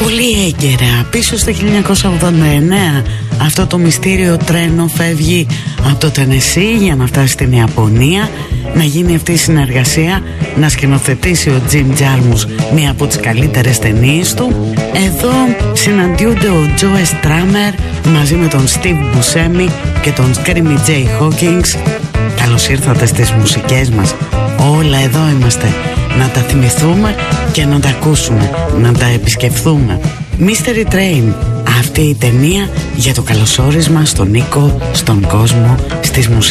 Πολύ έγκαιρα, πίσω στο 1989, αυτό το μυστήριο τρένο φεύγει από το Τενεσί για να φτάσει στην Ιαπωνία, να γίνει αυτή η συνεργασία, να σκηνοθετήσει ο Jim Jarmusch μία από τις καλύτερες ταινίες του. Εδώ συναντιούνται ο Joe Strummer μαζί με τον Steve Buscemi και τον Screamy J. Hawkins. Καλώς ήρθατε στις μουσικές μας. Όλα εδώ είμαστε, να τα θυμηθούμε και να τα ακούσουμε, να τα επισκεφθούμε. Mystery Train, αυτή η ταινία για το καλωσόρισμα στον Νίκο, στον κόσμο, στις μουσικές.